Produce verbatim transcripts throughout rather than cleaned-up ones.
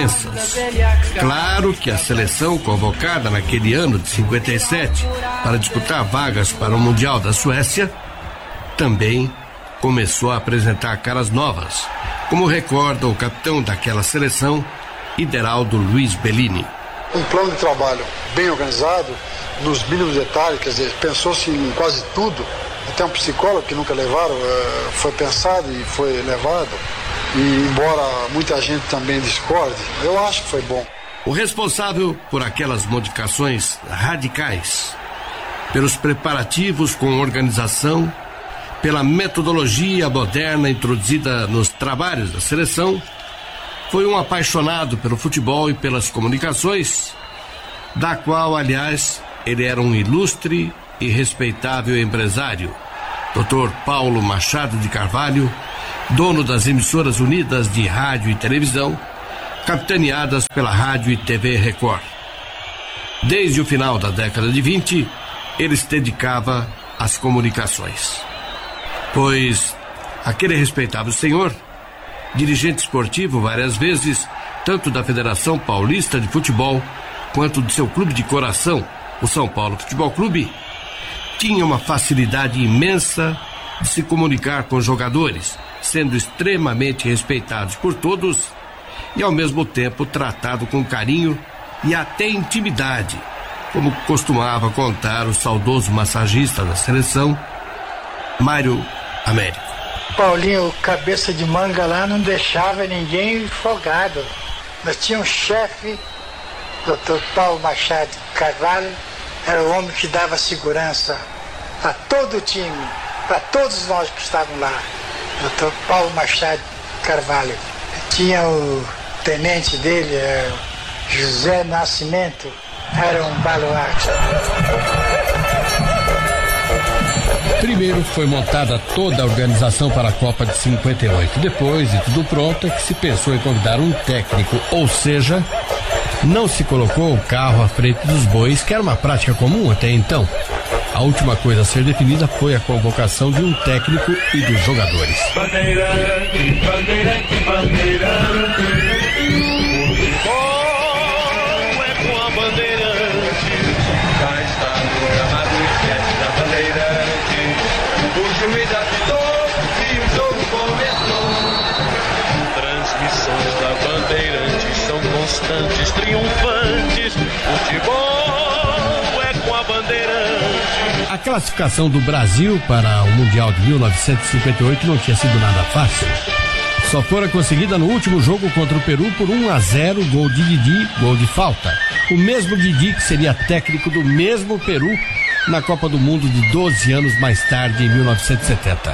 imensas. Claro que a seleção convocada naquele ano de cinquenta e sete para disputar vagas para o Mundial da Suécia também começou a apresentar caras novas, como recorda o capitão daquela seleção, Ideraldo Luiz Bellini. Um plano de trabalho bem organizado, nos mínimos detalhes, quer dizer, pensou-se em quase tudo. Até um psicólogo que nunca levaram, foi pensado e foi levado. E embora muita gente também discorde, eu acho que foi bom. O responsável por aquelas modificações radicais, pelos preparativos com organização, pela metodologia moderna introduzida nos trabalhos da seleção, foi um apaixonado pelo futebol e pelas comunicações, da qual, aliás, ele era um ilustre e respeitável empresário, doutor Paulo Machado de Carvalho, dono das emissoras unidas de rádio e televisão, capitaneadas pela Rádio e T V Record. Desde o final da década de vinte, ele se dedicava às comunicações. Pois aquele respeitável senhor, dirigente esportivo várias vezes, tanto da Federação Paulista de Futebol, quanto de seu clube de coração, o São Paulo Futebol Clube, tinha uma facilidade imensa de se comunicar com os jogadores, sendo extremamente respeitados por todos e ao mesmo tempo tratado com carinho e até intimidade, como costumava contar o saudoso massagista da seleção, Mário Américo. Paulinho, cabeça de manga lá, não deixava ninguém folgado. Nós tínhamos um chefe, doutor Paulo Machado Carvalho, era o homem que dava segurança a todo o time, para todos nós que estavam lá. doutor Paulo Machado Carvalho. Tinha o tenente dele, José Nascimento, era um baluarte. Primeiro foi montada toda a organização para a Copa de cinquenta e oito. Depois de tudo pronto, é que se pensou em convidar um técnico, ou seja, não se colocou o carro à frente dos bois, que era uma prática comum até então. A última coisa a ser definida foi a convocação de um técnico e dos jogadores. Bandeirante, bandeirante, bandeirante, futebol é com a bandeirante, cá está no gramado esquece da bandeirante, o juiz apitou e o jogo começou. Transmissões da bandeirante são constantes, triunfantes, futebol é com a bandeirante. A classificação do Brasil para o Mundial de mil novecentos e cinquenta e oito não tinha sido nada fácil. Só fora conseguida no último jogo contra o Peru por um a zero, gol de Didi, gol de falta. O mesmo Didi que seria técnico do mesmo Peru na Copa do Mundo de doze anos mais tarde, em mil novecentos e setenta.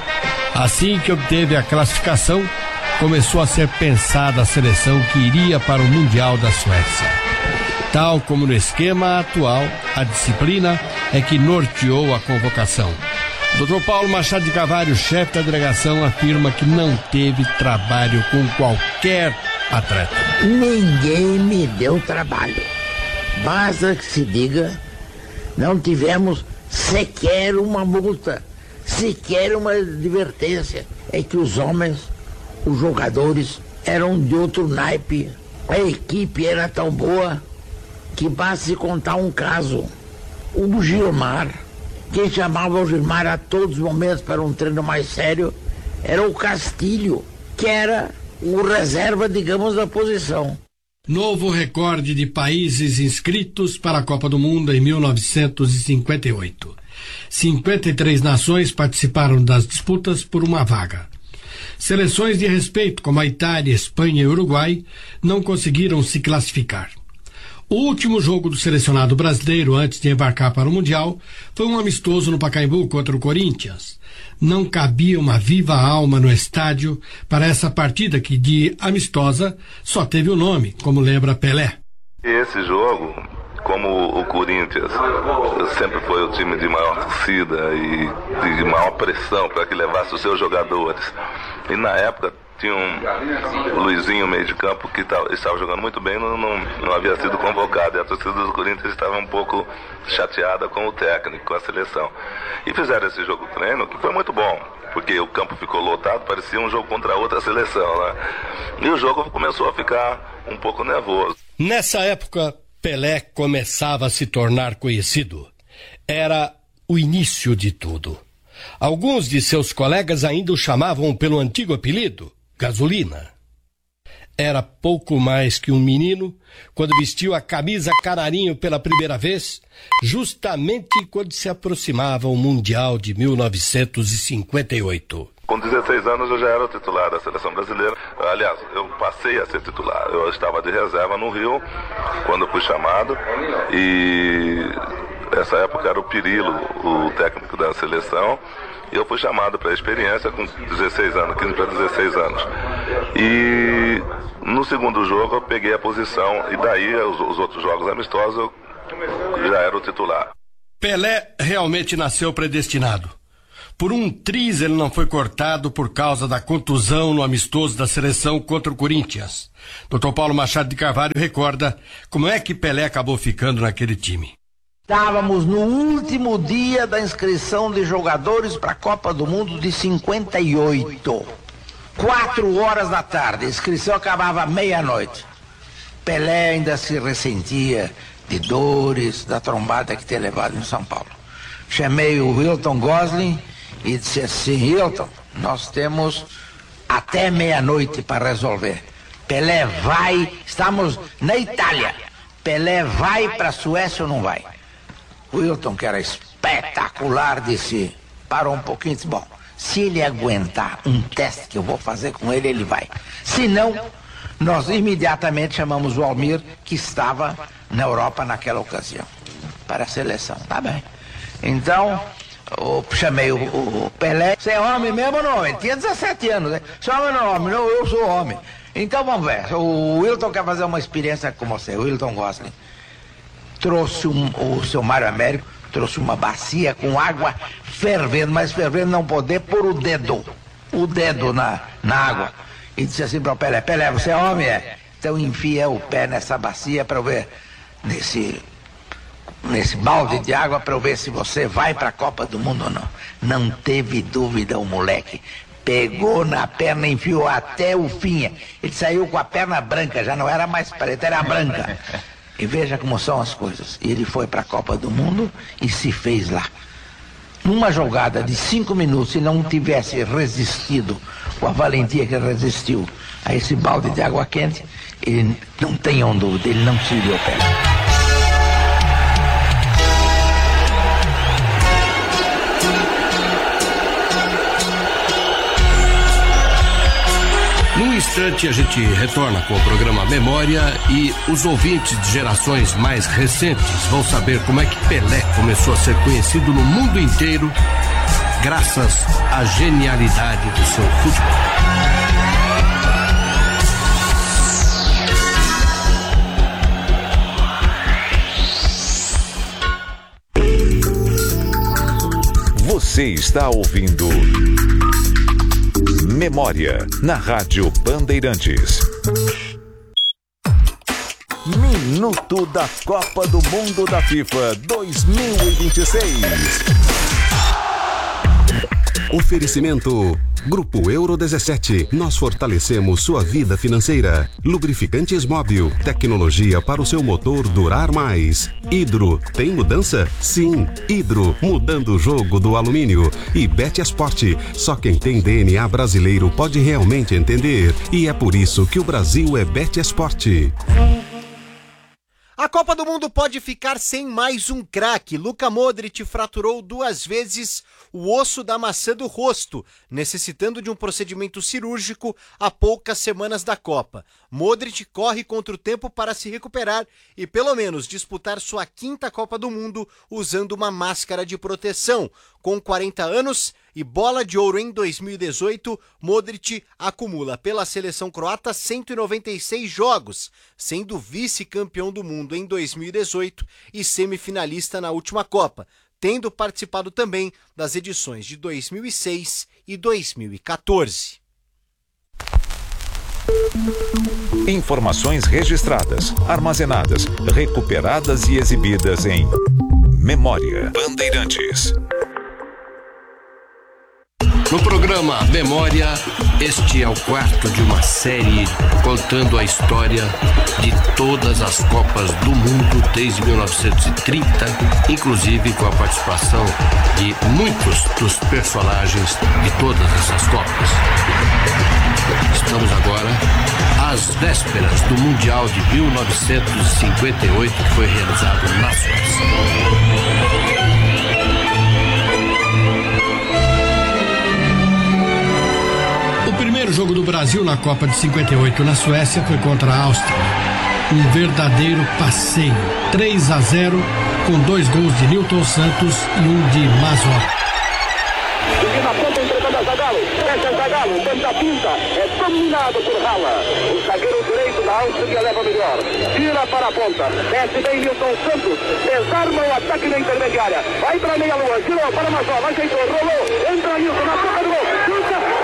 Assim que obteve a classificação, começou a ser pensada a seleção que iria para o Mundial da Suécia. Tal como no esquema atual, a disciplina é que norteou a convocação. doutor Paulo Machado de Carvalho, chefe da delegação, afirma que não teve trabalho com qualquer atleta. Ninguém me deu trabalho. Basta que se diga, não tivemos sequer uma multa, sequer uma advertência. É que os homens, os jogadores, eram de outro naipe. A equipe era tão boa que basta se contar um caso. O Gilmar, quem chamava o Gilmar a todos os momentos para um treino mais sério, era o Castilho, que era o reserva, digamos, da posição. Novo recorde de países inscritos para a Copa do Mundo em mil novecentos e cinquenta e oito. cinquenta e três nações participaram das disputas por uma vaga. Seleções de respeito, como a Itália, Espanha e Uruguai, não conseguiram se classificar. O último jogo do selecionado brasileiro antes de embarcar para o Mundial foi um amistoso no Pacaembu contra o Corinthians. Não cabia uma viva alma no estádio para essa partida que, de amistosa, só teve o nome, como lembra Pelé. Esse jogo, como o Corinthians sempre foi o time de maior torcida e de maior pressão para que levasse os seus jogadores, e na época tinha um, o Luizinho, meio de campo, que tava, estava jogando muito bem, não, não, não havia sido convocado, e a torcida do Corinthians estava um pouco chateada com o técnico, com a seleção. E fizeram esse jogo treino, que foi muito bom. porque o campo ficou lotado, parecia um jogo contra outra seleção, né? E o jogo começou a ficar um pouco nervoso. Nessa época, Pelé começava a se tornar conhecido. Era o início de tudo. Alguns de seus colegas ainda o chamavam pelo antigo apelido, Gasolina. Era pouco mais que um menino quando vestiu a camisa canarinho pela primeira vez, justamente quando se aproximava o Mundial de mil novecentos e cinquenta e oito. Com dezesseis anos eu já era o titular da seleção brasileira. Aliás, eu passei a ser titular. Eu estava de reserva no Rio quando fui chamado e essa época era o Pirillo, o técnico da seleção. E eu fui chamado para a experiência com dezesseis anos, quinze para dezesseis anos. E no segundo jogo eu peguei a posição e daí os, os outros jogos amistosos eu já era o titular. Pelé realmente nasceu predestinado. Por um triz ele não foi cortado por causa da contusão no amistoso da seleção contra o Corinthians. doutor Paulo Machado de Carvalho recorda como é que Pelé acabou ficando naquele time. Estávamos no último dia da inscrição de jogadores para a Copa do Mundo de cinquenta e oito. Quatro horas da tarde, a inscrição acabava meia-noite. Pelé ainda se ressentia de dores, da trombada que tinha levado em São Paulo. Chamei o Wilton Gosling e disse assim: Wilton, nós temos até meia-noite para resolver. Pelé vai, estamos na Itália. Pelé vai para a Suécia ou não vai? O Wilton, que era espetacular, disse, parou um pouquinho e disse: bom, se ele aguentar um teste que eu vou fazer com ele, ele vai. Se não, nós imediatamente chamamos o Almir, que estava na Europa naquela ocasião, para a seleção. Tá bem. Então, eu chamei o, o, o Pelé. Você é homem mesmo ou não? Ele tinha dezessete anos, né? Você é homem ou não? Homem? Não, eu sou homem. Então vamos ver. O Wilton quer fazer uma experiência com você, o Wilton Gosling. Trouxe um, o seu Mário Américo, trouxe uma bacia com água fervendo, mas fervendo não poder pôr o dedo, o dedo na, na água. E disse assim para o Pelé: Pelé, você é homem? É? Então enfia o pé nessa bacia para eu ver, nesse, nesse balde de água, para eu ver se você vai para a Copa do Mundo ou não. Não teve dúvida o moleque. Pegou na perna, enfiou até o fim. Ele saiu com a perna branca, já não era mais preta, era branca. E veja como são as coisas. Ele foi para a Copa do Mundo e se fez lá. Numa jogada de cinco minutos, se não tivesse resistido com a valentia que resistiu a esse balde de água quente, ele, não tenham dúvida, ele não seria o Pelé. Num instante a gente retorna com o programa Memória e os ouvintes de gerações mais recentes vão saber como é que Pelé começou a ser conhecido no mundo inteiro graças à genialidade do seu futebol. Você está ouvindo Memória, na Rádio Bandeirantes. Minuto da Copa do Mundo da FIFA dois mil e vinte e seis. Oferecimento Grupo Euro dezessete. Nós fortalecemos sua vida financeira. Lubrificantes Móbil. Tecnologia para o seu motor durar mais. Hidro. Tem mudança? Sim. Hidro. Mudando o jogo do alumínio. E Betesport. Só quem tem D N A brasileiro pode realmente entender. E é por isso que o Brasil é Betesport. A Copa do Mundo pode ficar sem mais um craque. Luka Modric fraturou duas vezes o osso da maçã do rosto, necessitando de um procedimento cirúrgico há poucas semanas da Copa. Modric corre contra o tempo para se recuperar e pelo menos disputar sua quinta Copa do Mundo usando uma máscara de proteção. Com quarenta anos e bola de ouro em dois mil e dezoito, Modric acumula pela seleção croata cento e noventa e seis jogos, sendo vice-campeão do mundo em dois mil e dezoito e semifinalista na última Copa, tendo participado também das edições de dois mil e seis e dois mil e quatorze. Informações registradas, armazenadas, recuperadas e exibidas em Memória Bandeirantes. No programa Memória, este é o quarto de uma série contando a história de todas as Copas do Mundo desde mil novecentos e trinta, inclusive com a participação de muitos dos personagens de todas essas Copas. Estamos agora às vésperas do Mundial de mil novecentos e cinquenta e oito, que foi realizado na Suécia. O primeiro jogo do Brasil na Copa de cinquenta e oito na Suécia foi contra a Áustria. Um verdadeiro passeio. três a zero, com dois gols de Nilton Santos e um de Mazzola. Na ponta entregando a Zagallo, fecha Zagallo, tenta a pinta, é dominado por Hala. O zagueiro direito da Áustria leva melhor, tira para a ponta, desce bem Nilton Santos, desarma o ataque na intermediária, vai para a meia-lua, girou para Mazzola, ajeitou, rolou, entra Nilton na boca do gol, chuta.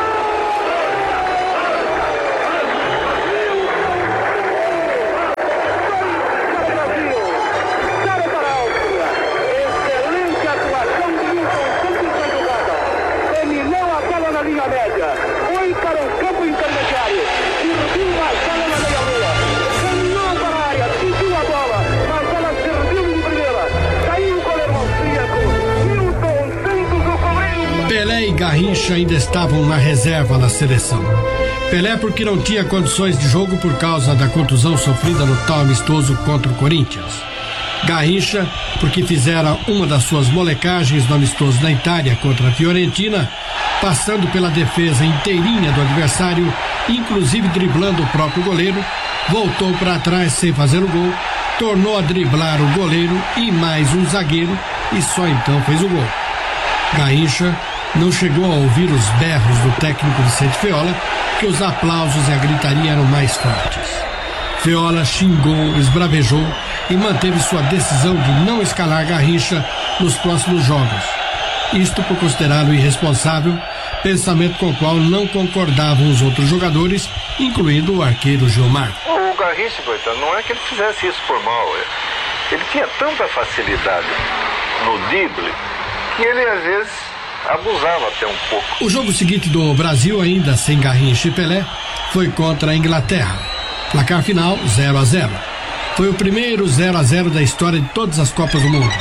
Pelé e Garrincha ainda estavam na reserva da seleção. Pelé porque não tinha condições de jogo por causa da contusão sofrida no tal amistoso contra o Corinthians. Garrincha porque fizera uma das suas molecagens no amistoso na Itália contra a Fiorentina, passando pela defesa inteirinha do adversário, inclusive driblando o próprio goleiro, voltou para trás sem fazer o gol, tornou a driblar o goleiro e mais um zagueiro e só então fez o gol. Garrincha não chegou a ouvir os berros do técnico Vicente Feola, que os aplausos e a gritaria eram mais fortes. Feola xingou, esbravejou e manteve sua decisão de não escalar Garrincha nos próximos jogos. Isto por considerá-lo irresponsável, pensamento com o qual não concordavam os outros jogadores, incluindo o arqueiro Gilmar. O Garrincha, coitado, não é que ele fizesse isso por mal. Ele tinha tanta facilidade no drible que ele às vezes abusava até um pouco. O jogo seguinte do Brasil, ainda sem Garrincha e Pelé, foi contra a Inglaterra. Placar final zero a zero. Foi o primeiro zero a zero da história de todas as Copas do Mundo.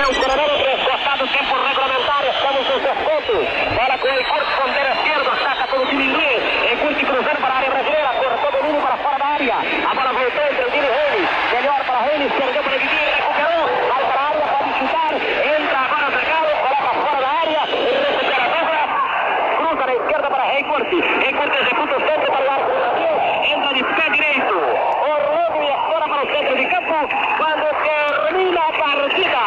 A bola voltou entre o Dini Reis, melhor para Reis, perdeu para Didi, recuperou, vai para a área, pode chutar, entra agora Zagallo, coloca fora da área, recupera a bola, cruza na esquerda para Reikort, Reikort executa o centro para o arco do Brasil, entra de pé direito, Orlando e fora para o centro de campo, quando termina a partida.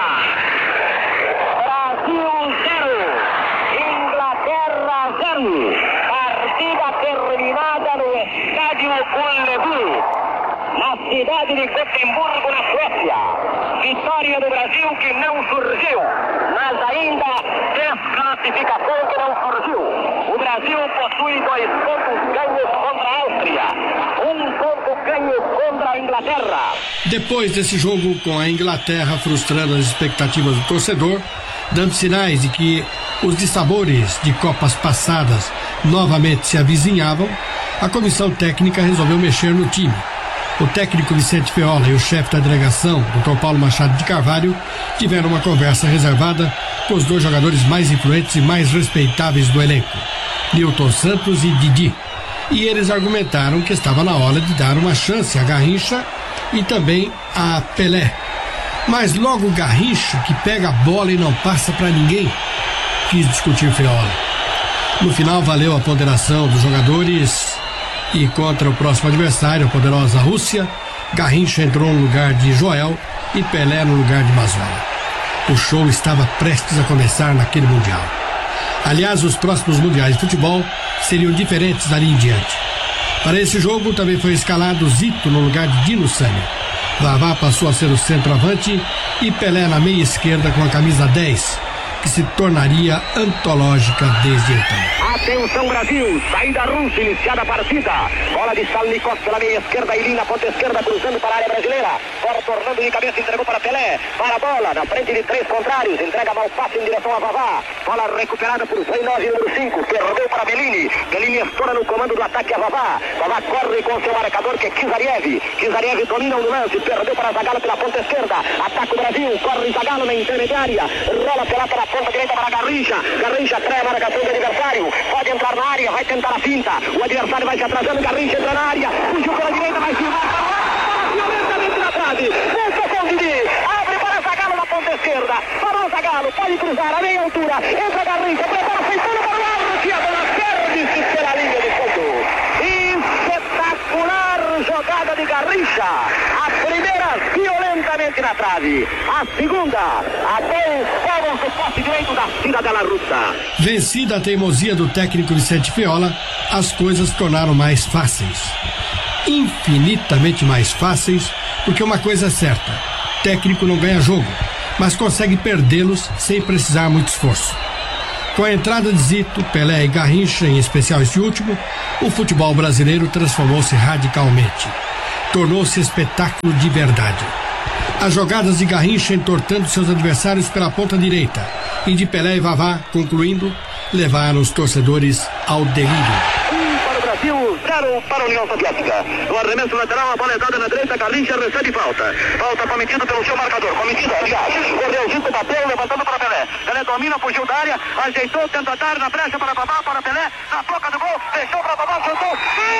Brasil zero, Inglaterra zero, partida terminada no estádio Ullevi, na cidade de Gotemburgo, na Suécia. Vitória do Brasil que não surgiu, mas ainda desclassificação que não surgiu. O Brasil possui dois pontos ganhos contra a Áustria, um ponto ganho contra a Inglaterra. Depois desse jogo com a Inglaterra frustrando as expectativas do torcedor, dando sinais de que os dissabores de Copas passadas novamente se avizinhavam, a comissão técnica resolveu mexer no time. O técnico Vicente Feola e o chefe da delegação, doutor Paulo Machado de Carvalho, tiveram uma conversa reservada com os dois jogadores mais influentes e mais respeitáveis do elenco, Nilton Santos e Didi. E eles argumentaram que estava na hora de dar uma chance a Garrincha e também a Pelé. Mas logo Garrincha, que pega a bola e não passa para ninguém, quis discutir Feola. No final valeu a ponderação dos jogadores e contra o próximo adversário, a poderosa Rússia, Garrincha entrou no lugar de Joel e Pelé no lugar de Mazzola. O show estava prestes a começar naquele Mundial. Aliás, os próximos Mundiais de futebol seriam diferentes dali em diante. Para esse jogo também foi escalado Zito no lugar de Dino Sânia. Vavá passou a ser o centroavante e Pelé na meia esquerda com a camisa dez, que se tornaria antológica desde então. Atenção Brasil, saída russa, iniciada a partida. Bola de Salnikov pela meia esquerda, Ilin na ponta esquerda, cruzando para a área brasileira. Bola tornando de cabeça, entregou para Pelé. Para a bola, na frente de três contrários, entrega mal passe em direção a Vavá. Bola recuperada por Zainov, número cinco, perdeu para Bellini. Bellini estoura no comando do ataque a Vavá. Vavá corre com seu marcador que é Kizariev. Kizariev domina o lance, perdeu para Zagallo pela ponta esquerda. Ataca o Brasil, corre Zagallo na intermediária. Rola pela para a ponta direita para Garrincha. Garrincha treva a marcação do adversário. Pode entrar na área, vai tentar a finta. O adversário vai se atrasando, Garrincha entra na área. Fugiu pela direita, vai filmar. Violentamente na trave. Volta com o Didi. Abre para Zagallo na ponta esquerda. Para o Zagallo, pode cruzar a meia altura. Entra Garrincha, prepara, feitando para o lado. Que a bola perde-se pela linha de fundo. Espetacular jogada de Garrincha. A primeira violentamente na trave. A segunda, a dois palmos do poste direito da cidadela russa. Vencida a teimosia do técnico Vicente Feola, as coisas tornaram mais fáceis. Infinitamente mais fáceis, porque uma coisa é certa: técnico não ganha jogo, mas consegue perdê-los sem precisar muito esforço. Com a entrada de Zito, Pelé e Garrincha, em especial este último, o futebol brasileiro transformou-se radicalmente. Tornou-se espetáculo de verdade. As jogadas de Garrincha entortando seus adversários pela ponta direita e de Pelé e Vavá, concluindo, levaram os torcedores ao delírio. Um para o Brasil, zero para a União Soviética. O arremesso lateral, a bola é dada na direita, Garrincha recebe falta. Falta cometido pelo seu marcador. Cometido, aliás. Correu, Zito, bateu, levantando para Pelé. Pelé domina, fugiu da área, ajeitou, tenta dar na brecha para Vavá, para Pelé, na boca do gol, fechou para Vavá, chutou.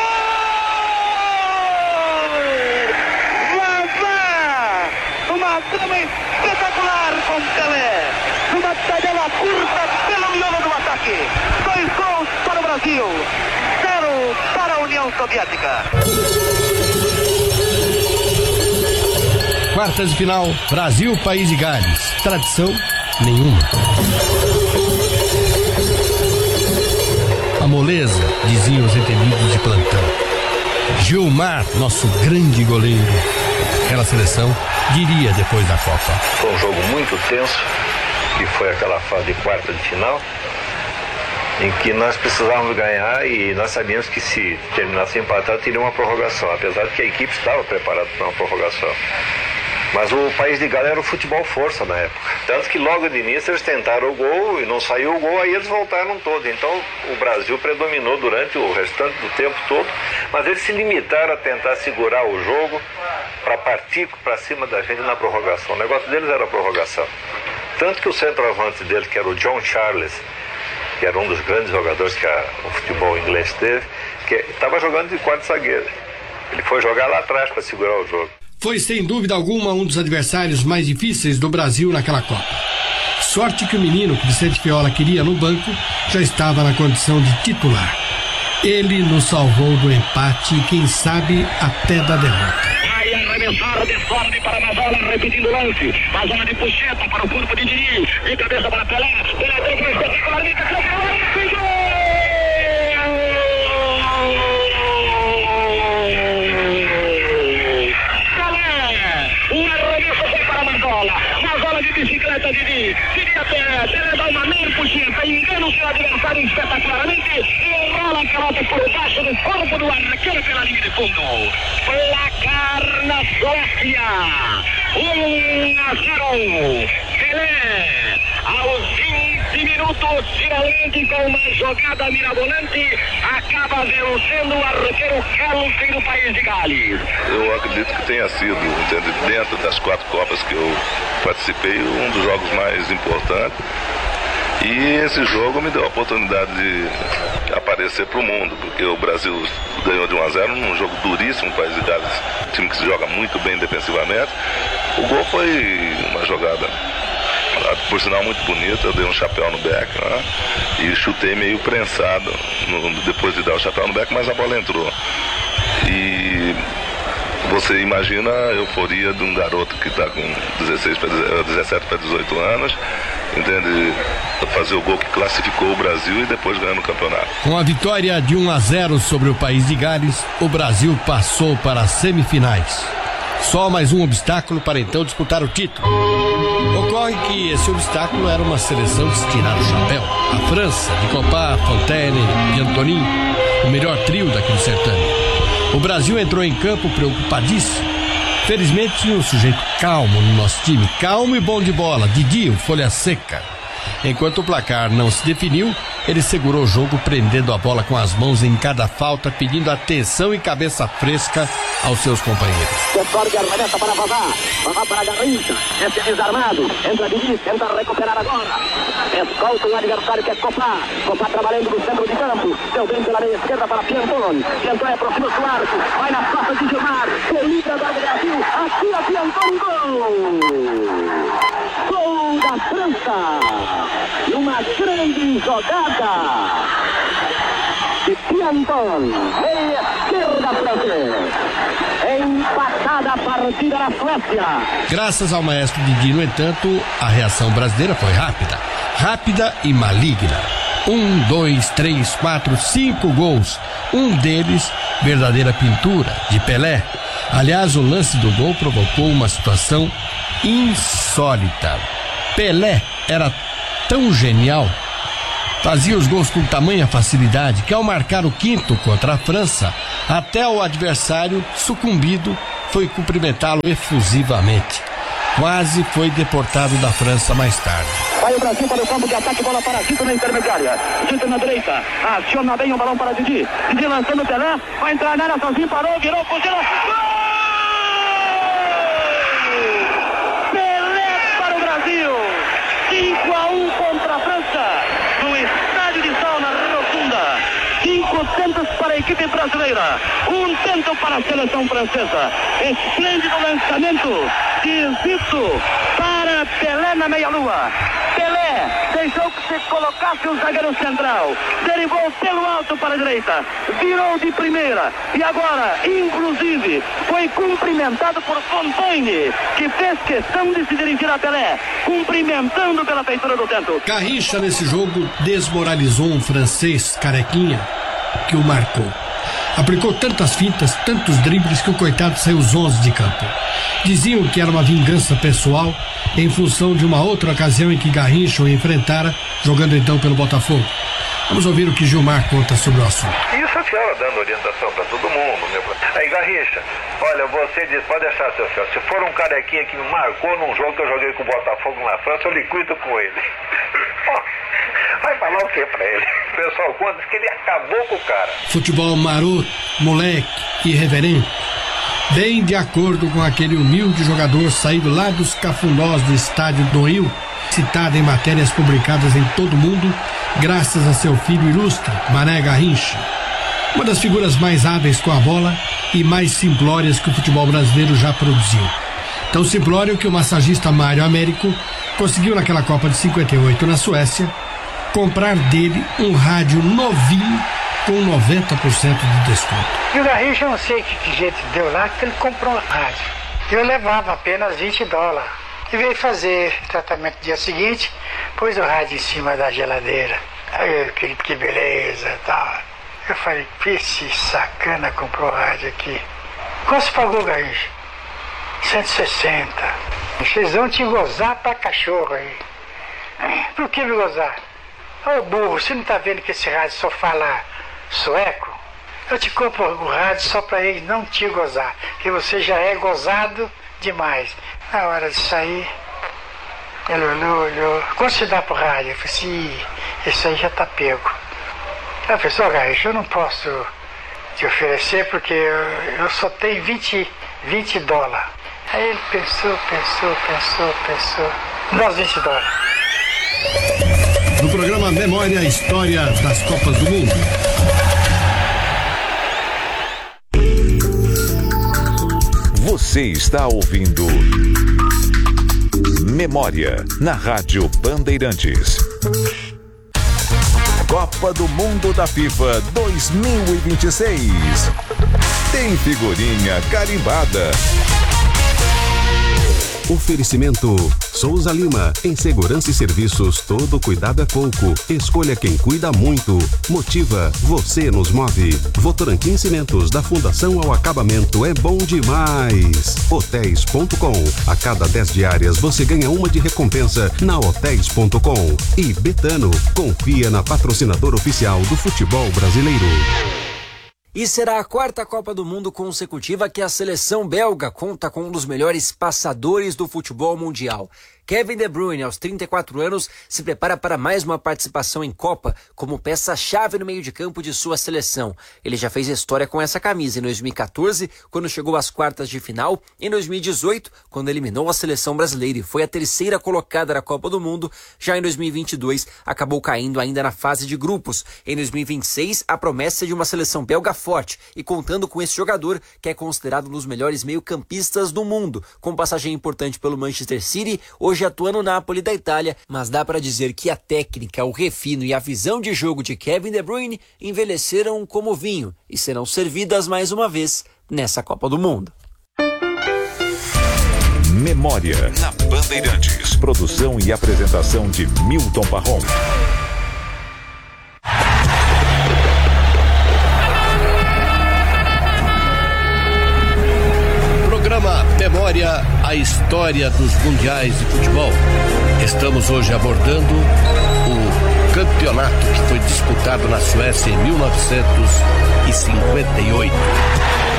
Uma trama espetacular com Pelé. Uma tabela curta pelo miolo do ataque. Dois gols para o Brasil. Zero para a União Soviética. Quartas de final, Brasil, País de Gales. Tradição nenhuma. A moleza, diziam os entendidos de plantão. Gilmar, nosso grande goleiro. Aquela seleção diria depois da Copa. Foi um jogo muito tenso, que foi aquela fase de quarta de final, em que nós precisávamos ganhar e nós sabíamos que se terminasse empatado teria uma prorrogação, apesar de que a equipe estava preparada para uma prorrogação. Mas o País de Gales era o futebol força na época. Tanto que logo de início eles tentaram o gol e não saiu o gol, aí eles voltaram todos. Então o Brasil predominou durante o restante do tempo todo, mas eles se limitaram a tentar segurar o jogo para partir para cima da gente na prorrogação. O negócio deles era a prorrogação. Tanto que o centroavante deles, que era o John Charles, que era um dos grandes jogadores que a, o futebol inglês teve, que estava jogando de quarto zagueiro. Ele foi jogar lá atrás para segurar o jogo. Foi sem dúvida alguma um dos adversários mais difíceis do Brasil naquela Copa. Sorte que o menino que Vicente Feola queria no banco já estava na condição de titular. Ele nos salvou do empate e quem sabe até da derrota. Vai arremessar de sorte para Mazola, repetindo o lance. Mazola de puxeta para o corpo de Didi. De cabeça para Pelé. Pelé tem que espetacularmente. Bicicleta Didi, Didi a pé, Pelé dá uma meia puxeta, engana o seu adversário espetacularmente e rola a pelota por baixo do corpo do arqueiro pela linha de fundo. Placar na Suécia, um a zero. Pelé, aos vinte minutos, finalmente com uma jogada mirabolante, acaba vencendo o arqueiro Kelsey do País de Gales. Eu acredito que tenha sido, entende, dentro das quatro Copas que eu participei, um dos jogos mais importantes. E esse jogo me deu a oportunidade de aparecer para o mundo, porque o Brasil ganhou de um a zero num jogo duríssimo, o País de Gales, um time que se joga muito bem defensivamente. O gol foi uma jogada, por sinal, muito bonita. Eu dei um chapéu no Beck, né? E chutei meio prensado no, depois de dar o chapéu no Beck, mas a bola entrou. E você imagina a euforia de um garoto que está com dezessete para dezoito anos, entende? Fazer o gol que classificou o Brasil e depois ganhando o campeonato. Com a vitória de um a zero sobre o País de Gales, o Brasil passou para as semifinais. Só mais um obstáculo para então disputar o título. Ocorre Ocorre que esse obstáculo era uma seleção de se tirar o chapéu. A França, de Copa, Fontaine e Antonin, o melhor trio daquele certame. O Brasil entrou em campo preocupadíssimo. Felizmente tinha um sujeito calmo no nosso time, calmo e bom de bola, Didi, o folha seca. Enquanto o placar não se definiu, ele segurou o jogo, prendendo a bola com as mãos em cada falta, pedindo atenção e cabeça fresca aos seus companheiros. Descorre, arremessa para Vavá. Vavá para Garrincha. Esse desarmado. Entra Didi, tenta recuperar agora. Escolta o adversário que é Copá. Copá trabalhando no centro de campo. Deu bem pela meia esquerda para Piantoni. Piantoni aproxima-se do arco. Vai na costa de Gilmar. Colida do Brasil. Aqui a Piantoni. Gol! Gol da França. Numa grande jogada de Piantoni, meia esquerda francês. Empatada a partida na Suécia. Graças ao maestro Didi, no entanto, a reação brasileira foi rápida. Rápida e maligna. Um, dois, três, quatro, cinco gols. Um deles, verdadeira pintura, de Pelé. Aliás, o lance do gol provocou uma situação insólita. Pelé era tão genial, fazia os gols com tamanha facilidade, que ao marcar o quinto contra a França, até o adversário, sucumbido, foi cumprimentá-lo efusivamente. Quase foi deportado da França mais tarde. Vai o Brasil para o campo de ataque, bola para Zito na intermediária. Zito na direita, aciona bem o balão para Didi. Didi lançando o Pelé, vai entrar na área sozinho, parou, virou, fugiu. cinco a um contra a França, no estádio de Sauna Rotunda. Cinco tentos para a equipe brasileira, um tento para a seleção francesa. Esplêndido lançamento de Zito para Pelé na meia-lua. Pelé deixou que se colocasse o zagueiro central, derivou pelo alto para a direita, virou de primeira e agora, inclusive, foi cumprimentado por Fontaine, que fez questão de se dirigir a Pelé, cumprimentando pela feitura do tento. Garrincha nesse jogo desmoralizou um francês carequinha que o marcou. Aplicou tantas fintas, tantos dribles que o coitado saiu zonzo de campo. Diziam que era uma vingança pessoal em função de uma outra ocasião em que Garrincha o enfrentara, jogando então pelo Botafogo. Vamos ouvir o que Gilmar conta sobre o assunto. Isso a senhora dando orientação para todo mundo, meu. Aí, Garrincha, olha, você diz, pode deixar, seu senhor, se for um carequinha que me marcou num jogo que eu joguei com o Botafogo na França, eu liquido com ele. Vai falar o que pra ele? O pessoal conta que ele acabou com o cara. Futebol maroto, moleque, irreverente. Bem de acordo com aquele humilde jogador saído lá dos cafundós do estádio do Rio, citado em matérias publicadas em todo o mundo, graças a seu filho ilustre, Mané Garrincha. Uma das figuras mais hábeis com a bola e mais simplórias que o futebol brasileiro já produziu. Tão simplório que o massagista Mário Américo conseguiu naquela Copa de cinquenta e oito na Suécia comprar dele um rádio novinho com noventa por cento de desconto. E o Garrincha, eu não sei que, que jeito deu lá, que ele comprou um rádio. Eu levava apenas vinte dólares. E veio fazer tratamento no dia seguinte, pôs o rádio em cima da geladeira. Aí, que, que beleza e tal. Eu falei, que esse sacana comprou o rádio aqui. Quanto você pagou, Garrincha? cento e sessenta. Vocês vão te gozar pra cachorro aí. Por que me gozar? Ô burro, você não tá vendo que esse rádio só fala sueco? Eu te compro o rádio só pra ele não te gozar, porque você já é gozado demais. Na hora de sair, ele olhou, olhou. Quanto você dá pro rádio? Eu falei assim, esse aí já tá pego. Ela falou, ó, Garrincha, eu não posso te oferecer porque eu, eu só tenho vinte dólares. Aí ele pensou, pensou, pensou, pensou. Dá os vinte dólares. No programa Memória, História das Copas do Mundo. Você está ouvindo Memória na Rádio Bandeirantes. Copa do Mundo da FIFA dois mil e vinte e seis. Tem figurinha carimbada. Oferecimento Souza Lima, em segurança e serviços, todo cuidado é pouco. Escolha quem cuida muito. Motiva, você nos move. Votorantim Cimentos, da fundação ao acabamento, é bom demais. hotéis ponto com, a cada dez diárias você ganha uma de recompensa na hotéis ponto com. E Betano, confia na patrocinadora oficial do futebol brasileiro. E será a quarta Copa do Mundo consecutiva que a seleção belga conta com um dos melhores passadores do futebol mundial. Kevin De Bruyne, aos trinta e quatro anos, se prepara para mais uma participação em Copa como peça-chave no meio de campo de sua seleção. Ele já fez história com essa camisa em dois mil e quatorze, quando chegou às quartas de final, em dois mil e dezoito, quando eliminou a seleção brasileira e foi a terceira colocada na Copa do Mundo. Já em dois mil e vinte e dois, acabou caindo ainda na fase de grupos. Em dois mil e vinte e seis, a promessa de uma seleção belga forte e contando com esse jogador, que é considerado um dos melhores meio-campistas do mundo, com passagem importante pelo Manchester City, hoje atuando no Napoli da Itália, mas dá para dizer que a técnica, o refino e a visão de jogo de Kevin De Bruyne envelheceram como vinho e serão servidas mais uma vez nessa Copa do Mundo. Memória na Bandeirantes. Produção e apresentação de Milton Parron. Programa Memória, a história dos mundiais de futebol. Estamos hoje abordando o campeonato que foi disputado na Suécia em mil novecentos e cinquenta e oito.